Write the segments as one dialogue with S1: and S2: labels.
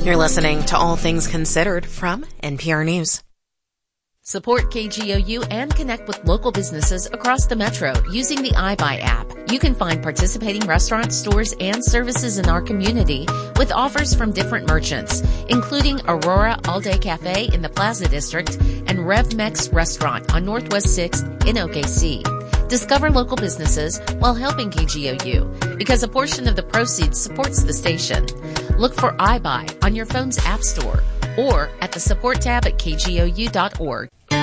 S1: You're listening to All Things Considered from NPR News.
S2: Support KGOU and connect with local businesses across the metro using the iBuy app. You can find participating restaurants, stores, and services in our community with offers from different merchants, including Aurora All Day Cafe in the Plaza District and RevMex Restaurant on Northwest 6th in OKC. Discover local businesses while helping KGOU because a portion of the proceeds supports the station. Look for iBuy on your phone's app store or at the support tab at kgou.org.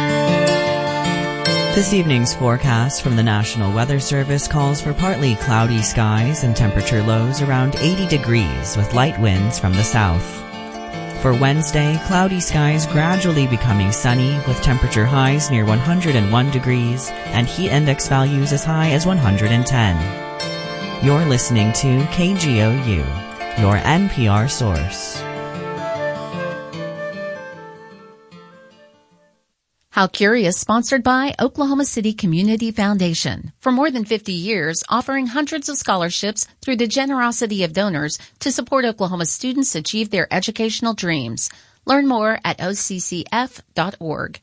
S3: This evening's forecast from the National Weather Service calls for partly cloudy skies and temperature lows around 80 degrees with light winds from the south. For Wednesday, cloudy skies gradually becoming sunny with temperature highs near 101 degrees and heat index values as high as 110. You're listening to KGOU, your NPR source.
S2: How Curious, sponsored by Oklahoma City Community Foundation. For more than 50 years, offering hundreds of scholarships through the generosity of donors to support Oklahoma students achieve their educational dreams. Learn more at occf.org.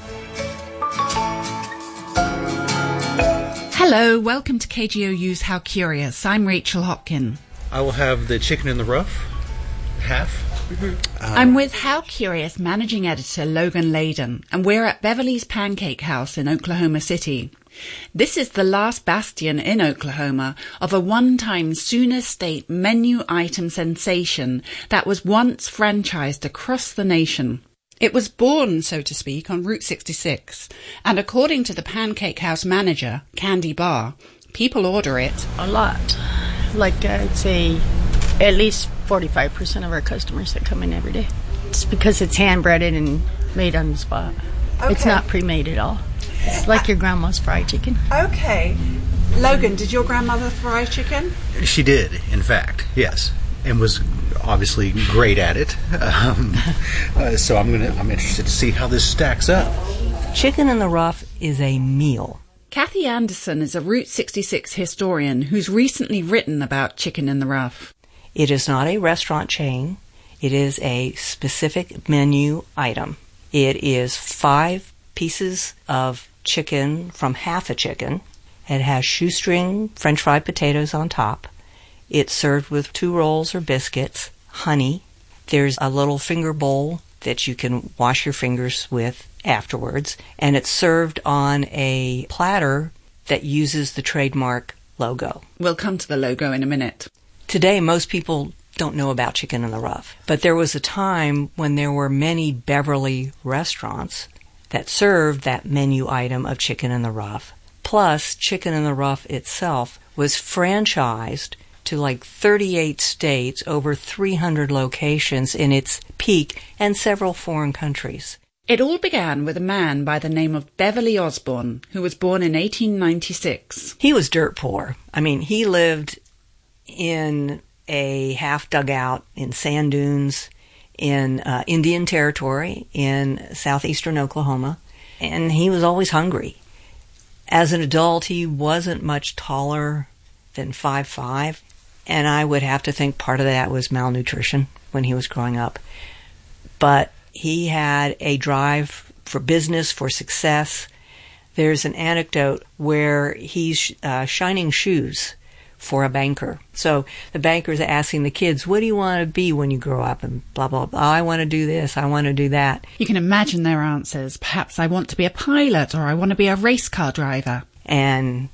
S4: Hello, welcome to KGOU's How Curious. I'm Rachel Hopkin.
S5: I will have the chicken in the rough, half.
S4: I'm with How Curious managing editor Logan Layden, and we're at Beverly's Pancake House in Oklahoma City. This is the last bastion in Oklahoma of a one-time Sooner State menu item sensation that was once franchised across the nation. It was born, so to speak, on Route 66, and according to the Pancake House manager, Candy Barr, people order it
S6: a lot. Like I'd say at least 45% of our customers that come in every day. It's because it's hand-breaded and made on the spot. Okay. It's not pre-made at all. It's like your grandma's fried chicken.
S4: Okay. Logan, did your grandmother fry chicken?
S5: She did, in fact, yes, and was obviously great at it. So I'm interested to see how this stacks up.
S7: Chicken in the rough is a meal.
S4: Kathy Anderson is a Route 66 historian who's recently written about Chicken in the Rough.
S7: It is not a restaurant chain. It is a specific menu item. It is 5 pieces of chicken from half a chicken. It has shoestring French fried potatoes on top. It's served with 2 rolls or biscuits, honey. There's a little finger bowl that you can wash your fingers with afterwards. And it's served on a platter that uses the trademark logo.
S4: We'll come to the logo in a minute.
S7: Today, most people don't know about Chicken in the Rough, but there was a time when there were many Beverly restaurants that served that menu item of Chicken in the Rough. Plus, Chicken in the Rough itself was franchised to like 38 states, over 300 locations in its peak, and several foreign countries.
S4: It all began with a man by the name of Beverly Osborne, who was born in 1896.
S7: He was dirt poor. I mean, he lived in a half dugout in sand dunes in Indian Territory in southeastern Oklahoma, and he was always hungry. As an adult, he wasn't much taller than 5'5", and I would have to think part of that was malnutrition when he was growing up. But he had a drive for business, for success. There's an anecdote where he's shining shoes for a banker. So the banker's asking the kids, what do you want to be when you grow up? And blah, blah, blah. I want to do this. I want to do that.
S4: You can imagine their answers. Perhaps I want to be a pilot, or I want to be a race car driver.
S7: And